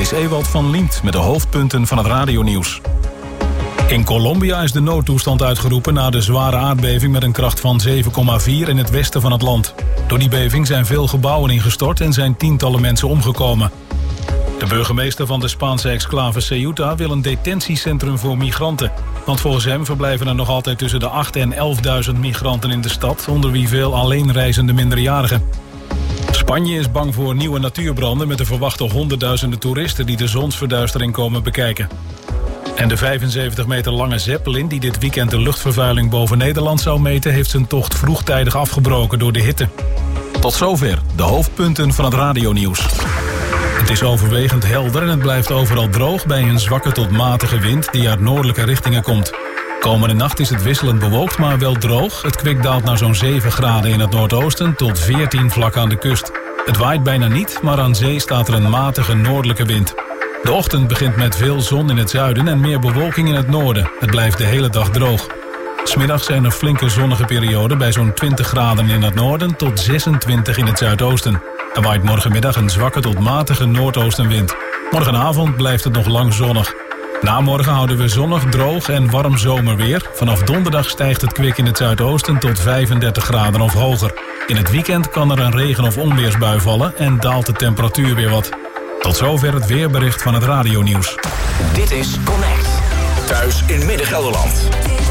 is Ewald van Liemt met de hoofdpunten van het radionieuws. In Colombia is de noodtoestand uitgeroepen na de zware aardbeving met een kracht van 7,4 in het westen van het land. Door die beving zijn veel gebouwen ingestort en zijn tientallen mensen omgekomen. De burgemeester van de Spaanse exclave Ceuta wil een detentiecentrum voor migranten. Want volgens hem verblijven er nog altijd tussen de 8.000 en 11.000 migranten in de stad, onder wie veel alleenreizende minderjarigen. Spanje is bang voor nieuwe natuurbranden met de verwachte honderdduizenden toeristen die de zonsverduistering komen bekijken. En de 75 meter lange Zeppelin die dit weekend de luchtvervuiling boven Nederland zou meten, heeft zijn tocht vroegtijdig afgebroken door de hitte. Tot zover de hoofdpunten van het radionieuws. Het is overwegend helder en het blijft overal droog bij een zwakke tot matige wind die uit noordelijke richtingen komt. Komende nacht is het wisselend bewolkt, maar wel droog. Het kwik daalt naar zo'n 7 graden in het noordoosten tot 14 vlak aan de kust. Het waait bijna niet, maar aan zee staat er een matige noordelijke wind. De ochtend begint met veel zon in het zuiden en meer bewolking in het noorden. Het blijft de hele dag droog. 's Middags zijn er flinke zonnige perioden bij zo'n 20 graden in het noorden tot 26 in het zuidoosten. Er waait morgenmiddag een zwakke tot matige noordoostenwind. Morgenavond blijft het nog lang zonnig. Na morgen houden we zonnig, droog en warm zomerweer. Vanaf donderdag stijgt het kwik in het zuidoosten tot 35 graden of hoger. In het weekend kan er een regen- of onweersbui vallen en daalt de temperatuur weer wat. Tot zover het weerbericht van het radionieuws. Dit is Connect. Thuis in Midden-Gelderland.